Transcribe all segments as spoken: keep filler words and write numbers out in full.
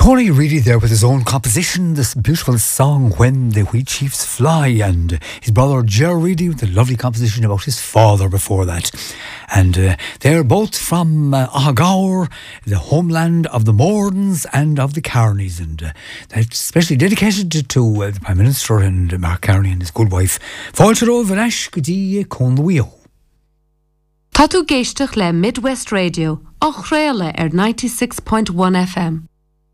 Tony Reedy there with his own composition, this beautiful song, When the Wheat Chiefs Fly, and his brother Ger Reedy with a lovely composition about his father before that. And uh, they're both from uh, Ahagaur, the homeland of the Mordens and of the Carneys, and uh, that's especially dedicated to, to uh, the Prime Minister and uh, Mark Carney and his good wife. Fáilte Vanesh Gudi Conwio. Tatu géisteach le Midwest Radio, och réile ar ninety-six point one F M.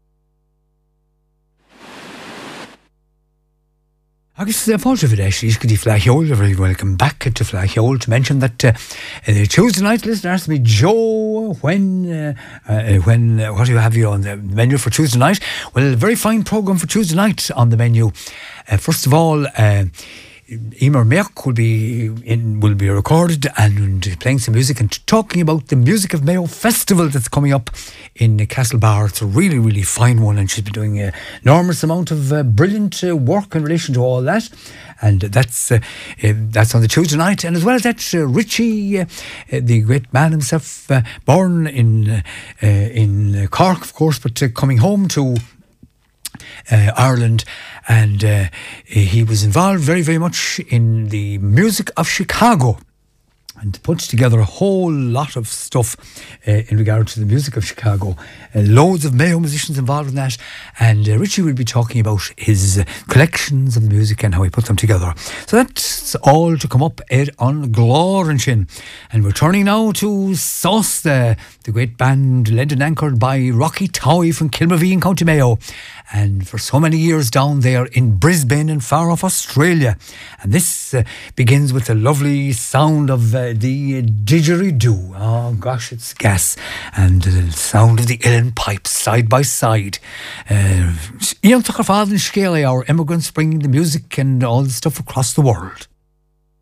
Agus fáilte Vanesh is Gudi Flahiol, very welcome back to Flahiol, to mention that uh, uh, Tuesday night, listener asked me, Joe, when, uh, uh, when, uh, what do you have you on the menu for Tuesday night? Well, a very fine programme for Tuesday night on the menu. Uh, first of all, uh, Emer Merck will be in, will be recorded and playing some music and talking about the Music of Mayo Festival that's coming up in Castlebar. It's a really, really fine one, and she's been doing an enormous amount of uh, brilliant uh, work in relation to all that. And that's uh, uh, that's on the Tuesday night. And as well as that, uh, Richie, uh, uh, the great man himself, uh, born in uh, uh, in Cork, of course, but uh, coming home to Uh, Ireland, and uh, he was involved very, very much in the music of Chicago and put together a whole lot of stuff uh, in regard to the music of Chicago. Uh, loads of Mayo musicians involved in that, and uh, Richie will be talking about his uh, collections of music and how he put them together. So that's all to come up Ed on Glóranshin. And we're turning now to Sauce, the, the great band led and anchored by Rocky Towie from Kilmavie in County Mayo, and for so many years down there in Brisbane and far off Australia. And this uh, begins with the lovely sound of uh, the didgeridoo. Oh gosh, it's gas. And the sound of the uilleann pipes side by side. Uh, Ian Tucker Fadden Scaley, our immigrants bringing the music and all the stuff across the world.